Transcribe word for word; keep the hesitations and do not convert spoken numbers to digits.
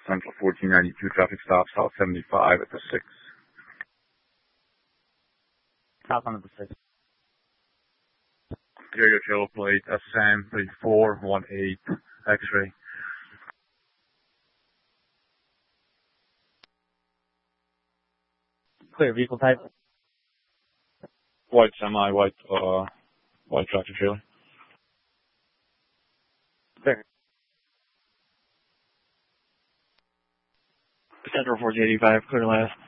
Central fourteen ninety-two, traffic stop, South seventy-five at the six. South on the six. Area tail plate, S M three four one eight, X-ray. Clear, vehicle type. White semi, white, uh, white tractor trailer. Clear. Central fourteen eighty-five, clear last.